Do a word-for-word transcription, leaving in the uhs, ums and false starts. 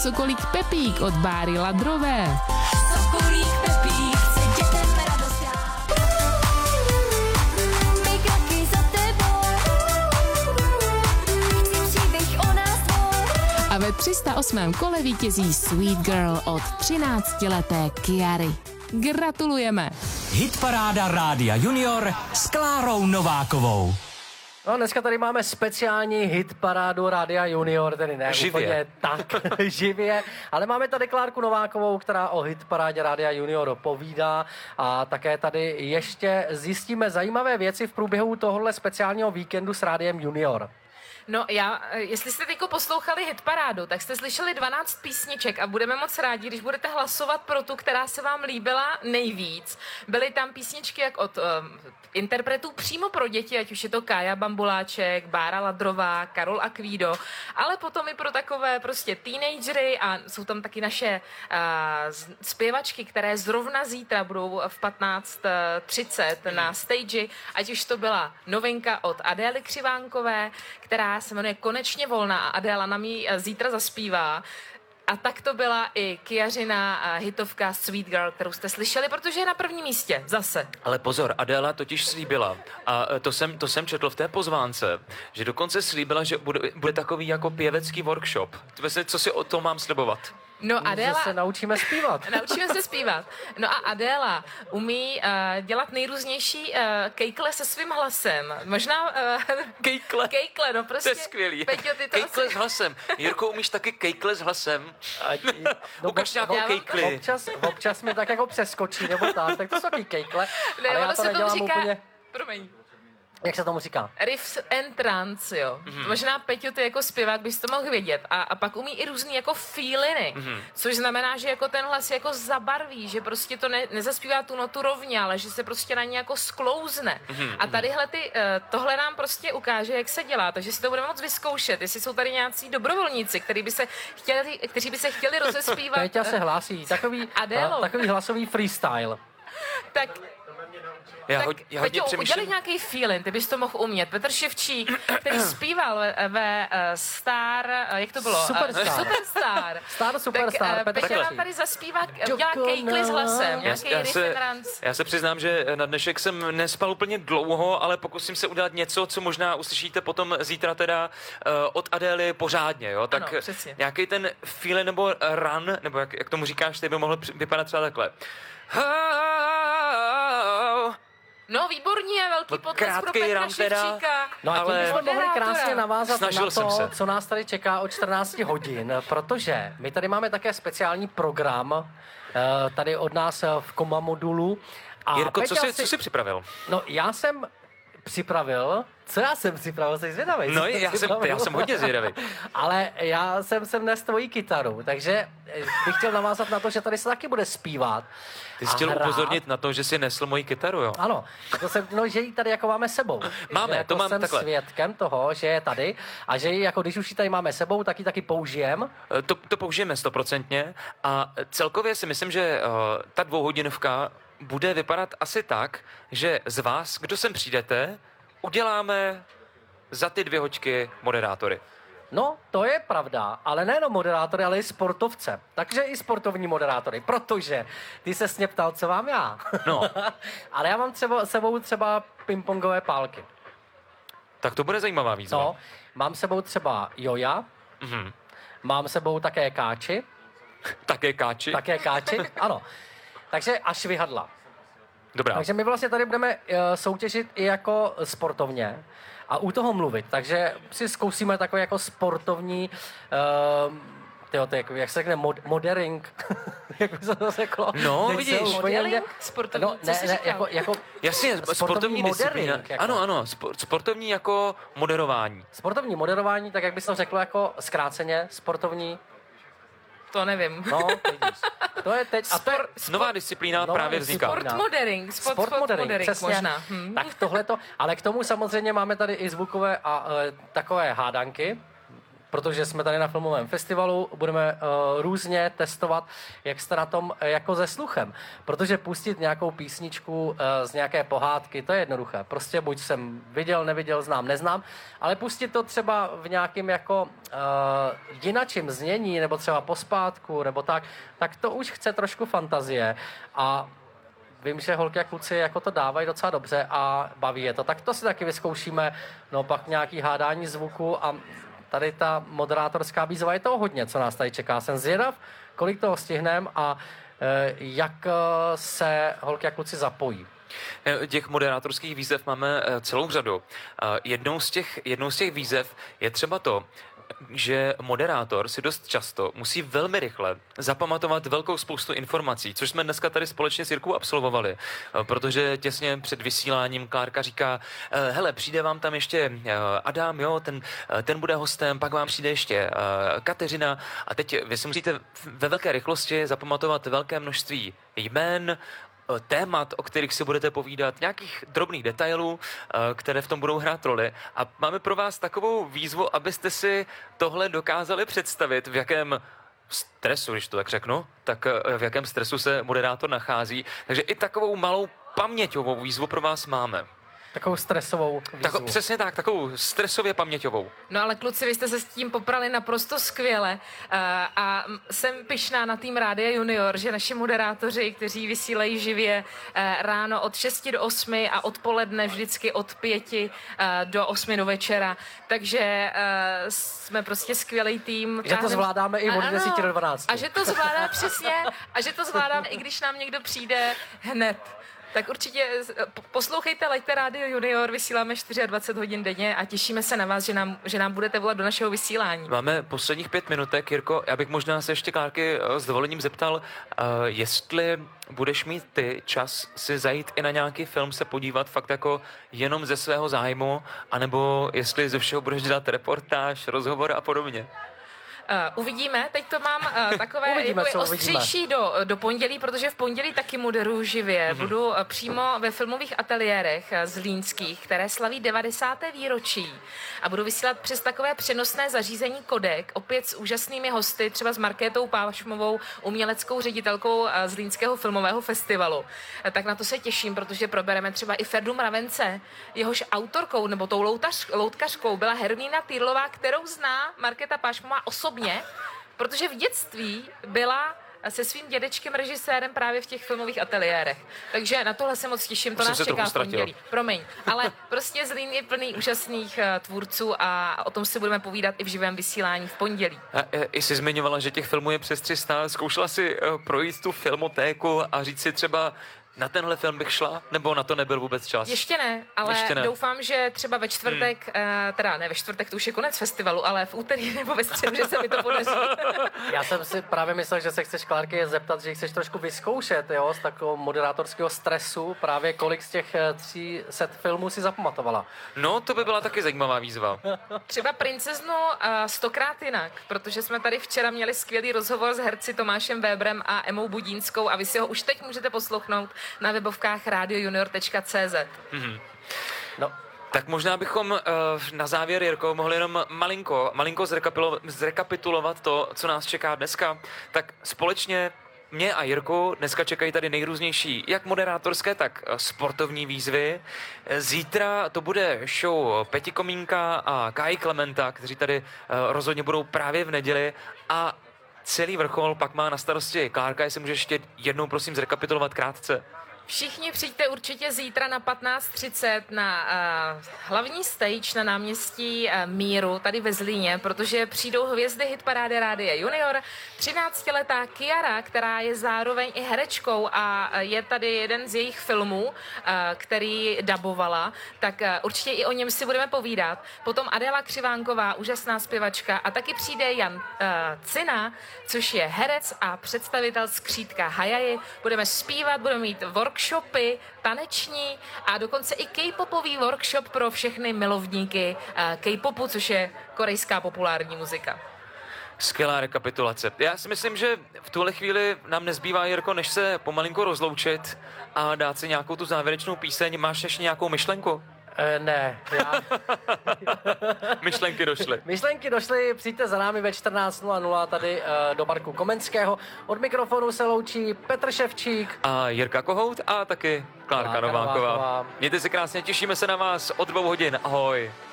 Sokolík Pepík od Báry Ladrové. Sokolík Pepík chce dětem radost dát. My kroky za tebou, chci příběh o nás tvoj. A ve tři sta osmém kole vítězí Sweet Girl od třináctileté Kiary. Gratulujeme! Hitparáda Rádia Junior s Klárou Novákovou. No, dneska tady máme speciální hitparádu Rádia Junior, tedy ne Živě. úplně tak živě, ale máme tady Klárku Novákovou, která o hitparádě Rádia Junior povídá a také tady ještě zjistíme zajímavé věci v průběhu tohohle speciálního víkendu s Rádiem Junior. No já, jestli jste teďko poslouchali hitparádu, tak jste slyšeli dvanáct písniček a budeme moc rádi, když budete hlasovat pro tu, která se vám líbila nejvíc. Byly tam písničky jak od um, interpretů přímo pro děti, ať už je to Kája Bambuláček, Bára Ladrová, Karol Akvído, ale potom i pro takové prostě teenagery a jsou tam taky naše uh, zpěvačky, které zrovna zítra budou v patnáct třicet na stage, ať už to byla novinka od Adély Křivánkové, která se jmenuje Konečně volná a Adéla nám ji zítra zaspívá. A tak to byla i Kiařina hitovka Sweet Girl, kterou jste slyšeli, protože je na prvním místě zase. Ale pozor, Adéla totiž slíbila, a to jsem, to jsem četl v té pozvánce, že dokonce slíbila, že bude, bude takový jako pěvecký workshop. Co si o tom mám slibovat? No Adéla... Že se naučíme zpívat. Naučíme se zpívat. No a Adéla umí uh, dělat nejrůznější uh, kejkle se svým hlasem. Možná... Uh, Kejkle? Kejkle, no prostě... To je skvělý. Peťo, ty to kejkle asi... s hlasem. Jirko, umíš taky kejkle s hlasem? No, ukaž nějakou já mám- kejkli. Občas, občas mi tak jako přeskočí, nebo tak, tak to jsou taky kejkle, Ne, ale já ono to se tomu nedělám říká... úplně, Promiň. jak se tomu říká? Riffs and trance, jo. Mm-hmm. Možná, Peťo, ty jako zpěvák bys to mohl vědět. A, a pak umí i různý jako feeliny, mm-hmm. což znamená, že jako ten hlas jako zabarví, že prostě to ne, nezaspívá tu notu rovně, ale že se prostě na ní jako sklouzne. Mm-hmm. A tadyhle ty, uh, tohle nám prostě ukáže, jak se dělá, takže si to budeme moc vyzkoušet, jestli jsou tady nějací dobrovolníci, kteří by se chtěli, kteří by se chtěli rozespívat. Péťa se hlásí, takový, Adélou. uh, takový hlasový freestyle. Tak... Já, Tak, ho, já hodně Peťo, přemýšlím. udělej nějaký feeling, ty bys to mohl umět. Petr Ševčík, který zpíval ve, ve uh, Star, uh, jak to bylo? Superstar. Uh, Superstar. Star Superstar, Tak uh, Petr Peťa nám Ševčík. tady zaspívá, dělá kejkly s hlasem, Já, nějaký já, riff se, and trance. já se přiznám, že na dnešek jsem nespal úplně dlouho, ale pokusím se udělat něco, co možná uslyšíte potom zítra teda uh, od Adély pořádně, jo? Tak Ano, přesně. nějaký ten feeling nebo run, nebo jak, jak tomu říkáš, ty by mohl při- vypadat třeba takhle. No výborně, velký potlesk pro Krátkej Petra run teda. Ševčíka. No a tím Ale- bychom mohli Moderátora. krásně navázat Snažil na jsem to, se. co nás tady čeká od čtrnácti hodin, protože my tady máme také speciální program eh, tady od nás eh, v Koma modulu. A Jirko, co Peťa jsi, co jsi připravil? No já jsem připravil, co já jsem připravil, jsi zvědavý. No co já jsem, připravil? já jsem hodně zvědavý. Ale já jsem sem dnes tvojí kytaru, takže bych chtěl navázat na to, že tady se taky bude zpívat. Ty jsi a chtěl hrát. upozornit na to, že jsi nesl moji kytaru, jo? Ano, to jsem, no, že ji tady jako máme sebou. Máme, že jako to mám jsem takhle. svědkem toho, že je tady a že ji jako když už ji tady máme sebou, tak ji taky použijem. To, to použijeme stoprocentně a celkově si myslím, že uh, ta dvouhodinovka bude vypadat asi tak, že z vás, kdo sem přijdete, uděláme za ty dvě hoďky moderátory. No, to je pravda, ale nejenom moderátory, ale i sportovce. Takže i sportovní moderátory, protože ty se mě ptal, co mám já. No. Ale já mám třeba sebou třeba pingpongové pálky. Tak to bude zajímavá výzva. No, mám sebou třeba joja, Mhm. mám sebou také káči, Také káči. také káči, ano. Takže a švihadla. Dobrá. Takže my vlastně tady budeme uh, soutěžit i jako sportovně a u toho mluvit. Takže si zkusíme takový jako sportovní, uh, tyjo, to je, jak se řekne, mod, modering. Jak by se to řeklo? No, Teď se vidíš. úplně Modeling? mě- Sportovní, no, co ne, jsi ne, říkal? jako, jako Jasně, sportovní, sportovní disciplína. jako. Ano, ano, spo, sportovní jako moderování. Sportovní moderování, tak jak by se to řeklo jako zkráceně, sportovní, To nevím. no, vidíš. To je teď, a to je, Nová disciplína Nová právě vzniká. disciplína. Sport modering, sport, Sport sport modering, modering, přesně. možná. Hm. Tak tohleto, ale k tomu samozřejmě máme tady i zvukové a e, takové hádanky. protože jsme tady na filmovém festivalu, budeme uh, různě testovat, jak jste na tom uh, jako se sluchem. Protože pustit nějakou písničku uh, z nějaké pohádky, to je jednoduché. Prostě buď jsem viděl, neviděl, znám, neznám, ale pustit to třeba v nějakém jako uh, jinačím znění, nebo třeba pospátku, nebo tak, tak to už chce trošku fantazie. A vím, že holky a kluci jako to dávají docela dobře a baví je to. Tak to si taky vyzkoušíme, no pak nějaký hádání zvuku a tady ta moderátorská výzva je toho hodně, co nás tady čeká. Jsem zvědav, kolik toho stihneme a e, jak se holky a kluci zapojí. Těch moderátorských výzev máme celou řadu. Jednou z těch, jednou z těch výzev je třeba to, že moderátor si dost často musí velmi rychle zapamatovat velkou spoustu informací, což jsme dneska tady společně s Jirkou absolvovali, protože těsně před vysíláním Klárka říká, hele, přijde vám tam ještě Adam, jo, ten, ten bude hostem, pak vám přijde ještě Kateřina a teď vy si musíte ve velké rychlosti zapamatovat velké množství jmén, témat, o kterých si budete povídat, nějakých drobných detailů, které v tom budou hrát roli. A máme pro vás takovou výzvu, abyste si tohle dokázali představit, v jakém stresu, když to tak řeknu, tak v jakém stresu se moderátor nachází. Takže i takovou malou paměťovou výzvu pro vás máme. Takovou stresovou výzvu. Tako, přesně tak, takovou stresově paměťovou. No ale kluci, vy jste se s tím poprali naprosto skvěle uh, a jsem pyšná na tým Rádia Junior, že naši moderátoři, kteří vysílají živě uh, ráno od šesti do osmi a odpoledne vždycky od pěti uh, do osmi do večera, takže uh, jsme prostě skvělý tým. Že to zvládáme i od deseti do dvanácti. A že to zvládá přesně, a že to zvládáme, i když nám někdo přijde hned. Tak určitě poslouchejte, lejte Rádio Junior, vysíláme dvacet čtyři hodin denně a těšíme se na vás, že nám, že nám budete volat do našeho vysílání. Máme posledních pět minutek, Jirko, já bych možná se ještě Klárky s dovolením zeptal, uh, jestli budeš mít ty čas si zajít i na nějaký film, se podívat fakt jako jenom ze svého zájmu, anebo jestli ze všeho budeš dělat reportáž, rozhovor a podobně. Uh, uvidíme, teď to mám uh, takové uvidíme, jako ostřejší do, do pondělí, protože v pondělí taky moderuju živě. Mm-hmm. Budu uh, přímo ve filmových ateliérech uh, zlínských, které slaví devadesáté výročí a budu vysílat přes takové přenosné zařízení Kodek, opět s úžasnými hosty, třeba s Markétou Pášmovou, uměleckou ředitelkou uh, Zlínského filmového festivalu. Uh, tak na to se těším, protože probereme třeba i Ferdu Mravence, jehož autorkou nebo tou loutař, loutkařkou byla Hermína Týrlová, kterou zná Markéta Pášmová osobně, protože v dětství byla se svým dědečkem režisérem právě v těch filmových ateliérech. Takže na tohle se moc těším, to Už nás se čeká v ztratil. pondělí. Promiň, ale prostě Zlín je plný úžasných uh, tvůrců a o tom si budeme povídat i v živém vysílání v pondělí. A, e, i jsi zmiňovala, že těch filmů je přes tři sta. Zkoušela si uh, projít tu filmotéku a říct si třeba, na tenhle film bych šla, nebo na to nebyl vůbec čas? Ještě ne, ale Ještě ne. doufám, že třeba ve čtvrtek, hmm. uh, teda ne ve čtvrtek, to už je konec festivalu, ale v úterý nebo ve středu, že se mi to podaří. Já jsem si právě myslel, že se chceš Klárky zeptat, že ji chceš trošku vyzkoušet, jo, z takového moderátorského stresu, právě kolik z těch tří set filmů si zapamatovala. No, to by byla taky zajímavá výzva. Třeba Princeznu uh, stokrát jinak, protože jsme tady včera měli skvělý rozhovor s herci Tomášem Weberem a Emou Budínskou a vy si ho už teď můžete poslouchnout na webovkách radio junior tečka cé zet. Mm-hmm. No. Tak možná bychom uh, na závěr, Jirko, mohli jenom malinko, malinko zrekapitulovat to, co nás čeká dneska. Tak společně mě a Jirku dneska čekají tady nejrůznější jak moderátorské, tak sportovní výzvy. Zítra to bude show Peti Komínka a Káji Klementa, kteří tady uh, rozhodně budou právě v neděli a celý vrchol pak má na starosti Klárka, jestli můžeš ještě jednou prosím zrekapitulovat krátce. Všichni přijďte určitě zítra na patnáct třicet na uh, hlavní stage na náměstí uh, Míru tady ve Zlíně, protože přijdou hvězdy hitparády Rádia Junior, třináctiletá Kiara, která je zároveň i herečkou a je tady jeden z jejich filmů, uh, který dabovala, tak uh, určitě i o něm si budeme povídat. Potom Adela Křivánková, úžasná zpěvačka a taky přijde Jan uh, Cina, což je herec a představitel skřítka Hajaji. Budeme zpívat, budeme mít workshop workshopy, taneční a dokonce i K-popový workshop pro všechny milovníky K-popu, což je korejská populární muzika. Skvělá rekapitulace. Já si myslím, že v tuhle chvíli nám nezbývá, Jirko, než se pomalinko rozloučit a dát si nějakou tu závěrečnou píseň. Máš ještě nějakou myšlenku? E, ne, já... Myšlenky došly. Myšlenky došly, přijďte za námi ve čtrnáct nula nula tady e, do parku Komenského. Od mikrofonu se loučí Petr Ševčík. A Jirka Kohout a taky Klárka Klárka Nováková. Nováková. Mějte se krásně, těšíme se na vás od dvou hodin. Ahoj.